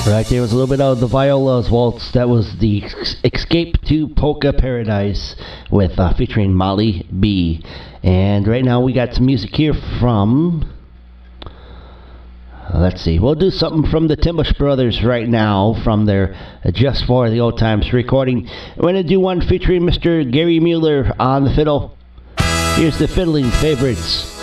Right there was a little bit of the Viola's Waltz. That was the Escape to Polka Paradise with featuring Molly B. And right now we got some music here from... let's see. We'll do something from the Timbush Brothers right now from their Just for the Old Times recording. We're going to do one featuring Mr. Gary Mueller on the fiddle. Here's the Fiddling Favorites.